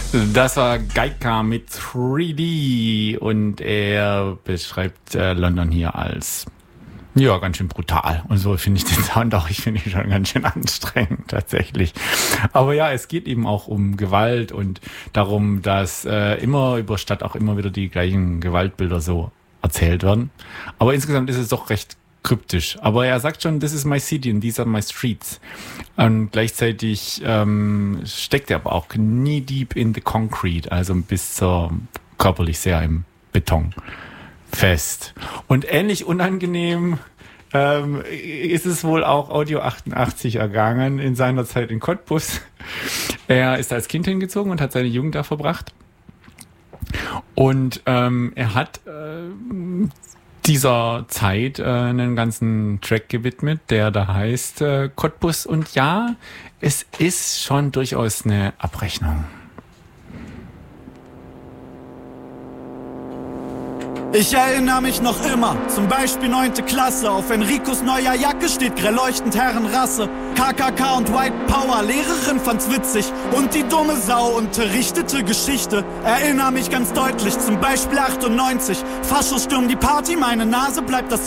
Das war Geika mit 3D und er beschreibt London hier als ja, ganz schön brutal. Und so finde ich den Sound auch, ich finde ihn schon ganz schön anstrengend tatsächlich. Aber ja, es geht eben auch um Gewalt und darum, dass immer über Stadt auch immer wieder die gleichen Gewaltbilder so erzählt werden. Aber insgesamt ist es doch recht kryptisch. Aber er sagt schon, this is my city and these are my streets. Und gleichzeitig steckt er aber auch knee deep in the concrete, also bis zur körperlich sehr im Beton fest. Und ähnlich unangenehm ist es wohl auch Audio 88 ergangen in seiner Zeit in Cottbus. Er ist als Kind hingezogen und hat seine Jugend da verbracht. Und er hat dieser Zeit einen ganzen Track gewidmet, der da heißt Cottbus. Und ja, es ist schon durchaus eine Abrechnung. Ich erinnere mich noch immer, zum Beispiel 9. Klasse, auf Enricos neuer Jacke steht grell leuchtend Herrenrasse. KKK und White Power, Lehrerin fand's witzig und die dumme Sau unterrichtete Geschichte. Erinnere mich ganz deutlich, zum Beispiel 98, Faschos stürmen die Party, meine Nase bleibt das